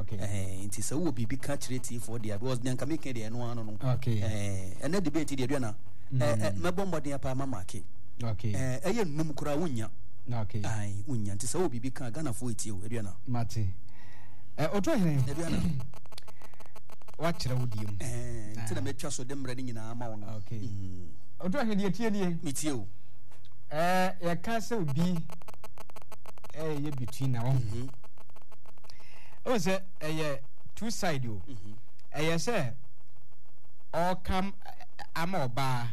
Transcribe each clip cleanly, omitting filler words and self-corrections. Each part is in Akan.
nti se wo bibi ka kireti for dia because nyanka make dey no ano no and the debate dey na me bombo dey pa mama ke eye num kura wonya ai wonya nti se wo bibi ka Ghana for etie o dey na mate oto hene dey na wa kire wodiem nti na metwa so dem rani nyina ama wono oto hene dey tie metie o ya ka se obi ye between na one o say two side o say all come ama oba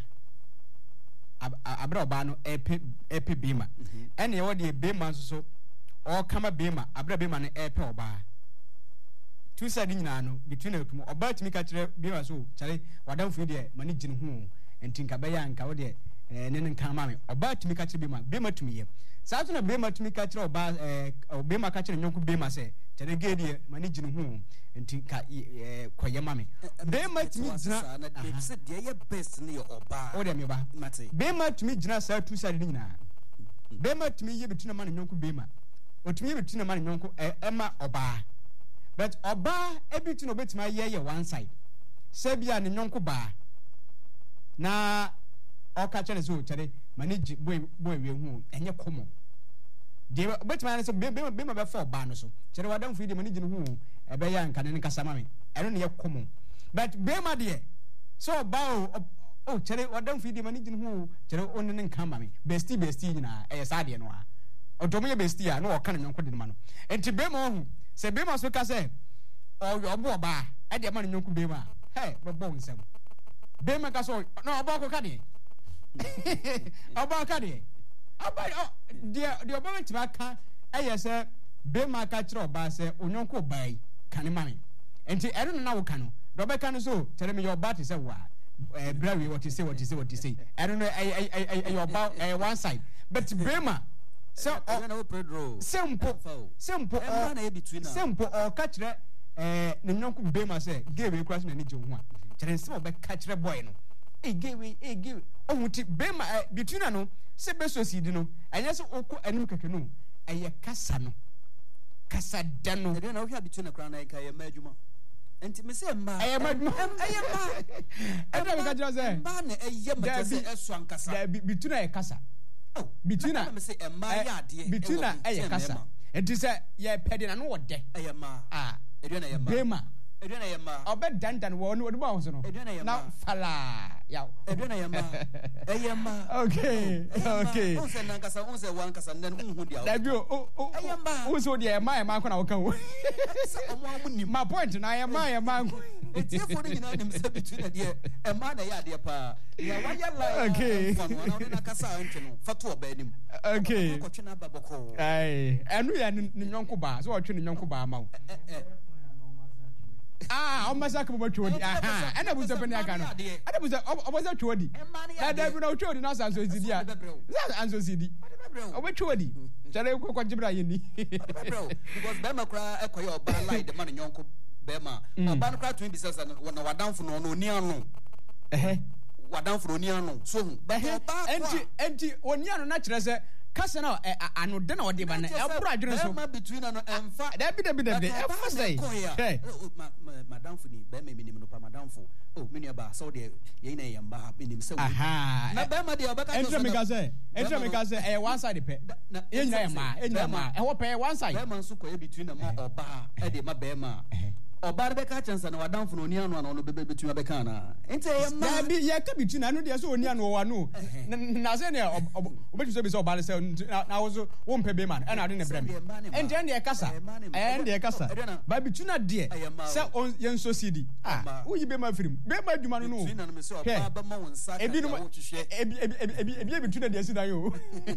abra oba no epe bema ene wo de bema so all come bema abra bema no epe oba two side nyina no between etum oba timi ka kire bema so chale wadamfo de mani gine hu entinka be ya nka wo de nene nka mame oba timi ka kire bema tumi ye saa to na bema tumi ka kire oba bema ka kire nyonko bema se chale gede mani gine hu entinka koye mame bema tumi gina na de se de ye best ne oba o de me ba bema tumi gina saa two side nyina bema tumi ye betuna mane nyonko bema o tumi ye betuna mane nyonko ema oba but oba ebituna obetima ye one side sebia ne nyonko ba na oka chane so chare manage boy we hu enye komo de obetima ne so bema be for ba no so chere wadam fu de manage ne hu ebe ya nka ne nkasa mame eno ne ye komo but bema de so ba o chere wadam fu de manage ne hu chere onne ne nka mame bestie nyina sa de no ha otomo ye bestie a no oka ne nyonko de ma no enti bema hu se bema so ka se obo oba e de ma ne nyonko bema bobo nsem bema ka so no oba ko ka de oba ka de oba de oba ntima ka eye se bema ka kire oba se onyonko bai kan mame enti ero no na wo ka no do be ka no so tere me your bat se wa brawi what you say ero no your oba one side but bema so simple o ka kire ne nyonko bema se gewe kura so na ni je ho a kire nse o be ka kire boy no gewe ohuti bema between no se beso sidi no anya se okọ anim keke no eye kasa no kasa da no e na wo hwa between kura na ika ye madwuma enti me se ma eye madwuma e da me ka jira se ba na eye ma se eso ankasa da between eye kasa between me se e ma ya de between eye kasa enti se ye pede na no wo de eye ma e na ye ma bema edwana yema obe dandan wo no odi ba ho so no na fala ya edwana yema okay unse nankasa unse wankasa nden unhu dia da bi o unse odi yema ko na wo kan wo omo amuni my point na yema ko etiefo ni nyina nim se between de ema na ya de pa ya waya la okay na odi na kasa ntwe no fato oba anim okay ko twena baboko ai enu ya ni nyonko ba so wo twe ni nyonko ba ma wo o masa ka bo twodi ana buza bani aka no ana buza oboza twodi na da bi na twodi na sanso zidi a sanso zidi o twodi chale ko jibra yini because bema kra ekoye oba lie de man nyonko bema oba no kra twin bi sasa na wadanfo no oni anu wadanfo oni anu so enti oni anu na kire se kasa na anu de na odi ba na ebro adwene so ma between anu emfa da bi efa say madamfo ni be me minim no pa madamfo menu ba so de ye na ye mba minim se na be ma de obeka enter me ka say one side pe ye nyina ma e wo pe one side be ma so ko ye between na ma oba e de ma be ma oba be ka chansa na wadamfo no ni anu no be between be ka na ente ye ma da bi ye ka between anu de so oni anu wa no na say ne obetu so be so oba say na wo so wo mpe be ma na ade ne brem ente ne kasa ba between de say yen so cd wo yi be ma firim be ma djuma no between na me say oba ba ma won sa ka wo hwehwe ebi between de asida yo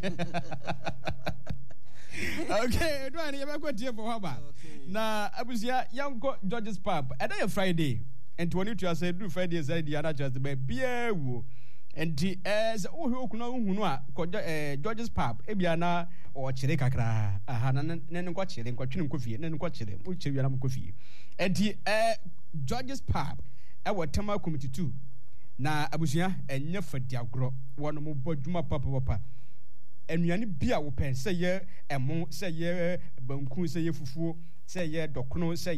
okay do ani yaba ko tie for haba na abusia yanko George's Pub and day Friday and 22 I said do Friday say the other just be bia wo and as o kuna hunu a George's Pub e bia na o kire kakra aha na ne nko kire nko twene nko fie ne nko kire o kire wi na nko fie and George's Pub e wo Tema Committee 2 na abusia enye fadi agro wono mo bodwuma papa enuane bia wo pen se ye emo se ye banku se ye fufuo se ye dokono se